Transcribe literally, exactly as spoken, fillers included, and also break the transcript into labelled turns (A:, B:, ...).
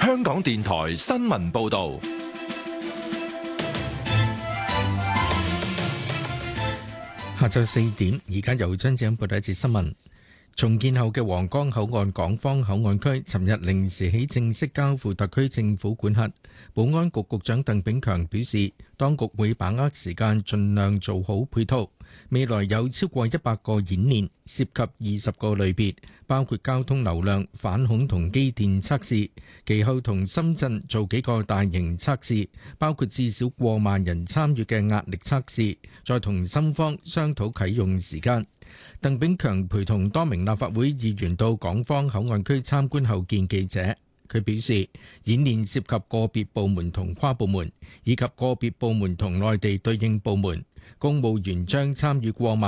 A: 香港電台新聞報道。
B: 下晝四點，而家由張子欣報道一節新聞。重建後嘅皇崗口岸港方口岸區，尋日零時起正式交付特區政府管轄。保安局局長鄧炳強表示，當局會把握時間，盡量做好配套。未來有超過一百個演練，涉及二十個類別，包括交通流量、反恐同機電測試。其後同深圳做幾個大型測試，包括至少過萬人參與嘅壓力測試，再同深方商討啟用時間。鄧炳強陪同多名立法會議員到港方口岸區參觀後見記者。佢表示，演練涉及個別部門同跨部門，以及個別部門同內地對應部門。公務員將參與過萬